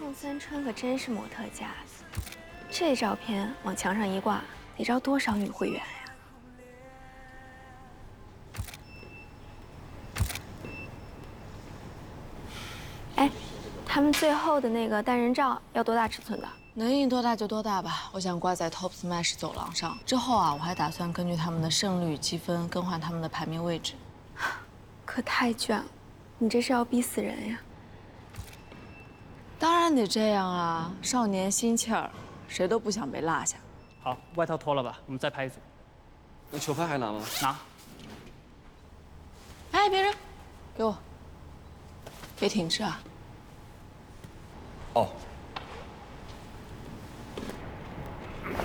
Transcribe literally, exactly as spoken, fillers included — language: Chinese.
宋三川可真是模特家子，这照片往墙上一挂，得招多少女会员呀？哎，他们最后的那个单人照要多大尺寸的？ 能印多大就多大吧。我想挂在 Top Smash 走廊上。之后啊，我还打算根据他们的胜率积分更换他们的排名位置。 可太卷了，你这是要逼死人呀！ 当然得这样啊，少年心气儿，谁都不想被落下。 好，外套脱了吧，我们再拍一组。 那球拍还拿吗？ 拿。 哎，别扔，给我，别停滞啊。 哦。